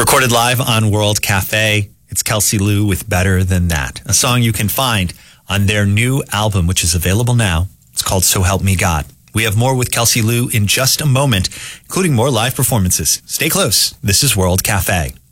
Recorded live on World Cafe, it's Kelsey Lu with Better Than That, a song you can find on their new album, which is available now. It's called So Help Me God. We have more with Kelsey Lu in just a moment, including more live performances. Stay close. This is World Cafe.